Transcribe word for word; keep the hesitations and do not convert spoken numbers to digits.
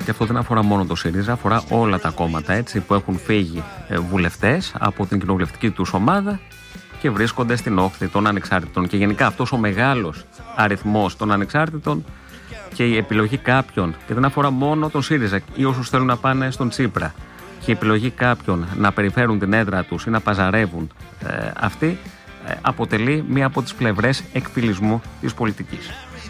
και αυτό δεν αφορά μόνο το ΣΥΡΙΖΑ, αφορά όλα τα κόμματα έτσι, που έχουν φύγει βουλευτές από την κοινοβουλευτική τους ομάδα και βρίσκονται στην όχθη των ανεξάρτητων. Και γενικά αυτός ο μεγάλος αριθμός των ανεξάρτητων και η επιλογή κάποιων, και δεν αφορά μόνο τον ΣΥΡΙΖΑ ή όσους θέλουν να πάνε στον Τσίπρα, και η επιλογή κάποιων να περιφέρουν την έδρα τους ή να παζαρεύουν ε, αυτοί, ε, αποτελεί μία από τις πλευρές εκφυλισμού της πολιτικής.